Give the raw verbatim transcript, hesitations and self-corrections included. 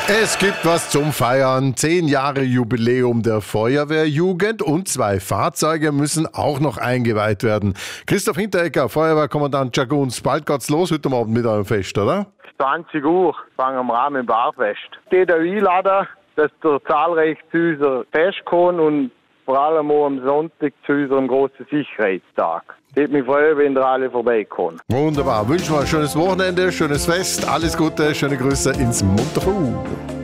Es gibt was zum Feiern. Zehn Jahre Jubiläum der Feuerwehrjugend und zwei Fahrzeuge müssen auch noch eingeweiht werden. Christoph Hinteregger, Feuerwehrkommandant Jaguns, bald geht's los heute Abend mit eurem Fest, oder? zwanzig Uhr fangen wir an mit dem Barfest. Ich da einladen, dass ihr zahlreich zu unserem Fest kommt und vor allem auch am Sonntag zu unserem grossen Sicherheitstag. Ich würde mich freuen, wenn ihr alle vorbeikommen. Wunderbar. Wünschen wir ein schönes Wochenende, schönes Fest. Alles Gute, schöne Grüße ins Montagu.